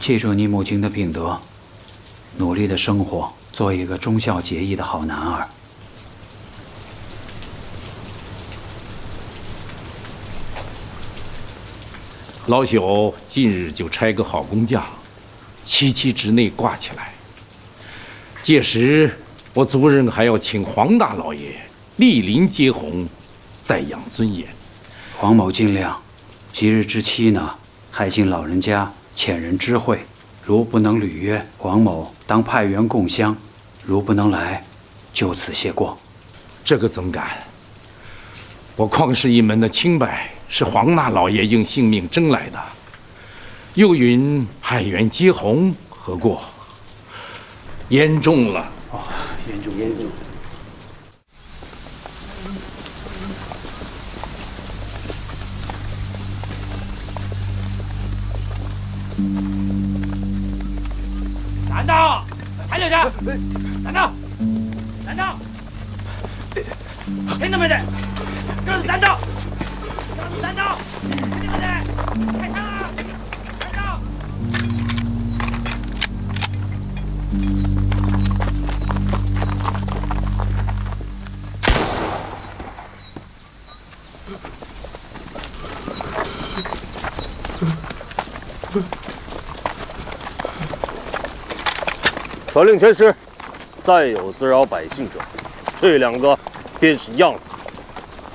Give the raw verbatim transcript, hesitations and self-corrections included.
记住你母亲的品德，努力的生活，做一个忠孝节义的好男儿。 老朽近日就差个好工匠，七七之内挂起来。届时，我族人还要请黄大老爷莅临接红，再养尊严。 黄某尽量。即日之期呢，还请老人家遣人知会。如不能履约，黄某当派员共襄；如不能来，就此谢过。 这个怎敢？我匡氏一门的清白是黄大老爷用性命争来的，又云派员接红，何过？严重了啊！严重，严重。 站到，抬下去！站到，站到！听到没得？给我站到！给我站到！听到没得？开枪啊！站到！ 传令全师，再有滋扰百姓者，这两个便是样子。